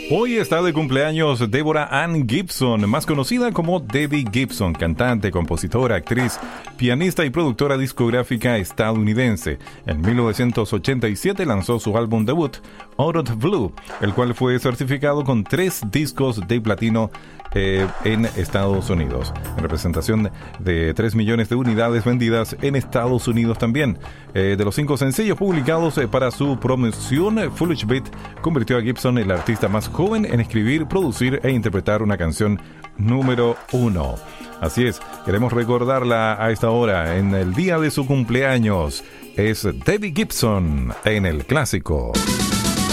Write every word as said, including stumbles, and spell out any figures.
Hoy está de cumpleaños Deborah Ann Gibson, más conocida como Debbie Gibson, cantante, compositora, actriz, pianista y productora discográfica estadounidense. En mil novecientos ochenta y siete lanzó su álbum debut, Out of Blue, el cual fue certificado con tres discos de platino eh, en Estados Unidos, en representación de tres millones de unidades vendidas en Estados Unidos también. Eh, de los cinco sencillos publicados eh, para su promoción, Foolish Beat convirtió a Gibson en la artista más joven en escribir, producir e interpretar una canción número uno. Así es, queremos recordarla a esta hora, en el día de su cumpleaños. Es Debbie Gibson en El Clásico.